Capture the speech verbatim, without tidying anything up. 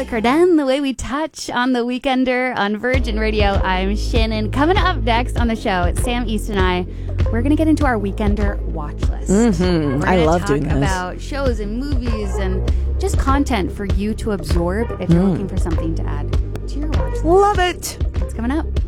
Charlotte Cardin, The Way We Touch on The Weekender on Virgin Radio. I'm Shannon. Coming up next on the show, it's Sam East and I. We're going to get into our Weekender watch list. Mm-hmm. I love doing this. We're going to talk about shows and movies and just content for you to absorb if you're mm. looking for something to add to your watch list. Love it. It's coming up.